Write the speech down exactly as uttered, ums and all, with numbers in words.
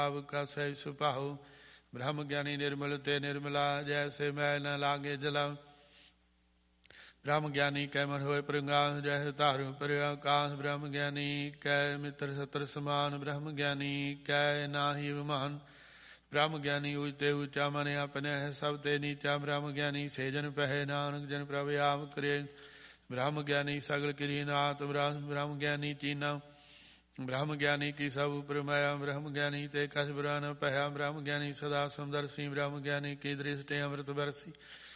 कसे सुपाहु ब्रह्म ज्ञानी निर्मल ते निर्मला जैसे मैं न लागे जला ब्रह्म ज्ञानी कै मन होए प्रंगास जैसे तारु पर आकाश ब्रह्म ज्ञानी कै मित्र सत्र समान ब्रह्म ज्ञानी कै नाहि विमान ब्रह्म ज्ञानी ऊचते ऊंचा मन अपने है सब ते नीचा ब्रह्म ज्ञानी से जन पहे नानक जन प्रभ आप करे ब्रह्म ज्ञानी सगल किरीनाथ ब्रह्म ज्ञानी चीना ब्रह्म ज्ञानी की सब उपरमया ब्रह्म ज्ञानी ते कस बुरा न पया ब्रह्म ज्ञानी सदा समदर्शी ब्रह्म ज्ञानी की दृष्टि अमृत बरसी